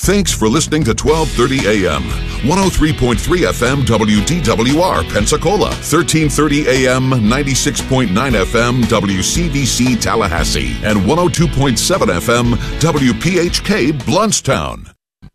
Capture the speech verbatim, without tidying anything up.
Thanks for listening to twelve thirty A M, one oh three point three F M W D W R Pensacola, thirteen thirty A M, ninety-six point nine F M W C V C Tallahassee, and one oh two point seven F M W P H K Bluntstown.